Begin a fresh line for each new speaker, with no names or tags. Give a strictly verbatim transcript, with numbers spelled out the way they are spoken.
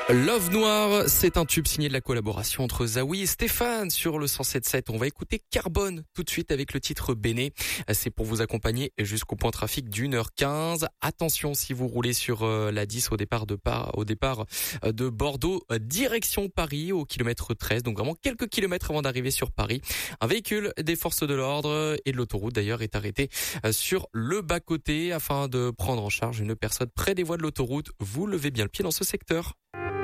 Love Noir, c'est un tube signé de la collaboration entre Zawi et Stéphane sur le cent sept virgule sept. On va écouter Carbone tout de suite avec le titre Béné. C'est pour vous accompagner jusqu'au point trafic d'une heure quinze. Attention si vous roulez sur la dix au départ de Par, au départ de Bordeaux, direction Paris au kilomètre treize. Donc vraiment quelques kilomètres avant d'arriver sur Paris. Un véhicule des forces de l'ordre et de l'autoroute d'ailleurs est arrêté sur le bas-côté afin de prendre en charge une personne près des voies de l'autoroute. Vous levez bien le pied dans ce secteur.